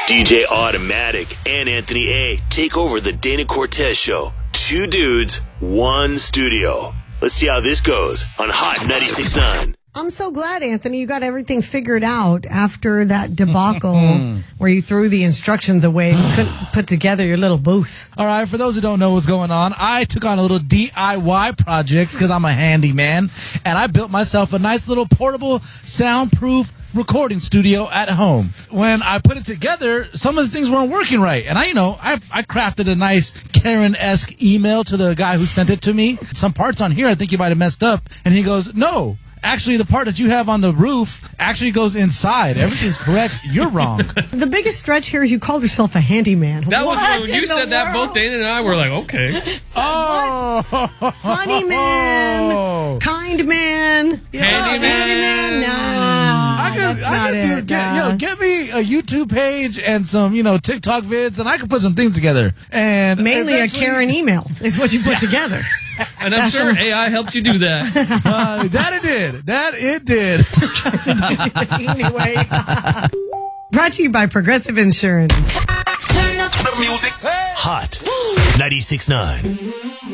DJ Automatic and Anthony A take over the Dana Cortez Show. 2 dudes, 1 studio. Let's see how this goes on Hot 96.9. I'm so glad, Anthony, you got everything figured out after that debacle where you threw the instructions away and couldn't put together your little booth. All right, for those who don't know what's going on, I took on a little DIY project because I'm a handyman, and I built myself a nice little portable, soundproof recording studio at home. When I put it together, some of the things weren't working right. And I crafted a nice Karen-esque email to the guy who sent it to me. Some parts on here, I think you might have messed up. And he goes, no. Actually, the part that you have on the roof actually goes inside. Everything's correct. You're wrong. The biggest stretch here is you called yourself a handyman. That was when you said that, both Dana and I were like, okay. Funny man. Kind man. Handyman. No. Get me a YouTube page and some, TikTok vids, and I can put some things together. And mainly a Karen email is what you put together. And I'm sure AI helped you do that. That it did. Anyway. Brought to you by Progressive Insurance. Turn up the music. Hot 96.9.